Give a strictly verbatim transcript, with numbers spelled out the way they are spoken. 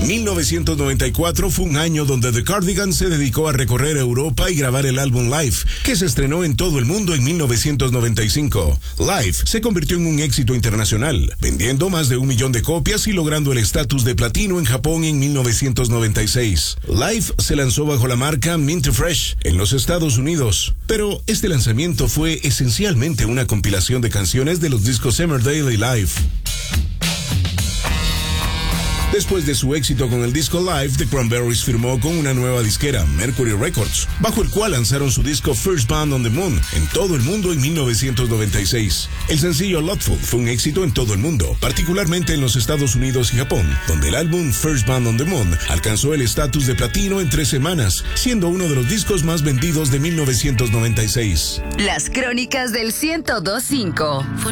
mil novecientos noventa y cuatro fue un año donde The Cardigans se dedicó a recorrer Europa y grabar el álbum Live, que se estrenó en todo el mundo en mil novecientos noventa y cinco. Live se convirtió en un éxito internacional, vendiendo más de un millón de copias y logrando el estatus de platino en Japón en mil novecientos noventa y seis. Live se lanzó bajo la marca Mint Fresh en los Estados Unidos, pero este lanzamiento fue esencialmente una compilación de canciones de los discos Emmerdale y Live. Después de su éxito con el disco Live, The Cranberries firmó con una nueva disquera, Mercury Records, bajo el cual lanzaron su disco First Band on the Moon en todo el mundo en mil novecientos noventa y seis. El sencillo Lotful fue un éxito en todo el mundo, particularmente en los Estados Unidos y Japón, donde el álbum First Band on the Moon alcanzó el estatus de platino en tres semanas, siendo uno de los discos más vendidos de mil novecientos noventa y seis. Las crónicas del ciento dos punto cinco.